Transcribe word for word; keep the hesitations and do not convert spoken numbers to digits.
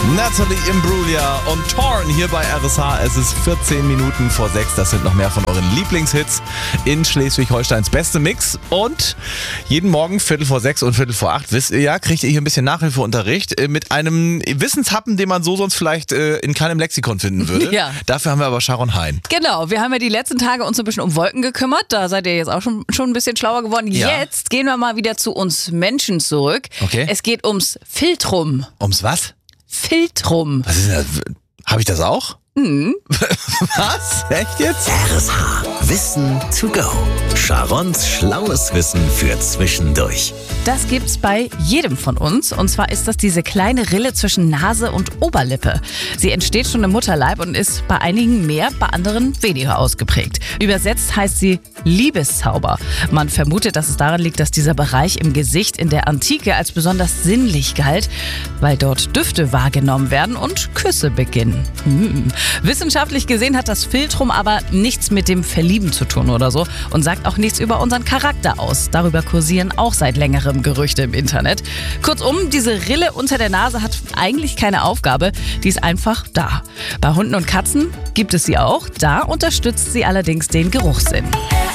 Natalie Imbruglia und Torn hier bei R S H. Es ist vierzehn Minuten vor sechs. Das sind noch mehr von euren Lieblingshits in Schleswig-Holsteins beste Mix. Und jeden Morgen Viertel vor sechs und Viertel vor acht, wisst ihr ja, kriegt ihr hier ein bisschen Nachhilfeunterricht mit einem Wissenshappen, den man so sonst vielleicht in keinem Lexikon finden würde. Ja. Dafür haben wir aber Sharon Hein. Genau, wir haben ja die letzten Tage uns so ein bisschen um Wolken gekümmert. Da seid ihr jetzt auch schon, schon ein bisschen schlauer geworden. Ja. Jetzt gehen wir mal wieder zu uns Menschen zurück. Okay. Es geht ums Filtrum. Ums was? Filtrum. Was ist das? Habe ich das auch? Mhm. Was? Echt jetzt? R S H. Wissen to go. Sharons schlaues Wissen für zwischendurch. Das gibt's bei jedem von uns. Und zwar ist das diese kleine Rille zwischen Nase und Oberlippe. Sie entsteht schon im Mutterleib und ist bei einigen mehr, bei anderen weniger ausgeprägt. Übersetzt heißt sie Liebeszauber. Man vermutet, dass es daran liegt, dass dieser Bereich im Gesicht in der Antike als besonders sinnlich galt, weil dort Düfte wahrgenommen werden und Küsse beginnen. Hm. Wissenschaftlich gesehen hat das Filtrum aber nichts mit dem Verlieben zu tun oder so und sagt auch nichts über unseren Charakter aus. Darüber kursieren auch seit längerem Gerüchte im Internet. Kurzum, diese Rille unter der Nase hat eigentlich keine Aufgabe, die ist einfach da. Bei Hunden und Katzen gibt es sie auch, da unterstützt sie allerdings den Geruchssinn.